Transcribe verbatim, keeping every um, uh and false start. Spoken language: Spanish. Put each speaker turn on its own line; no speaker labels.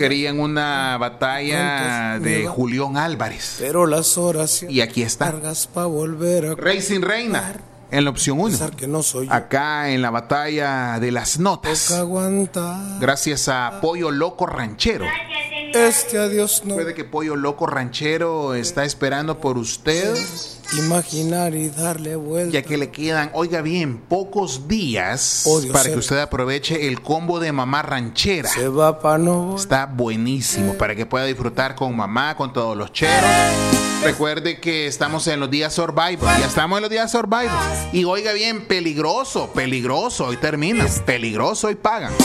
Querían una batalla de Julián Álvarez.
Pero las horas
y aquí está.
Pa volver a
Rey sin reina. En la opción uno.
Que no soy yo.
Acá en la batalla de las notas. Gracias a Pollo Loco Ranchero.
Este adiós no.
Puede que Pollo Loco Ranchero está esperando por usted.
Imaginar y darle vuelta.
Ya que le quedan, oiga bien, pocos días Odio para ser. que usted aproveche el combo de mamá ranchera.
Se va pa' no.
Está buenísimo para que pueda disfrutar con mamá, con todos los cheros. Recuerde que estamos en los días Survivor. Ya estamos en los días Survivor. Y oiga bien, peligroso, peligroso. Hoy termina. Peligroso y pagan.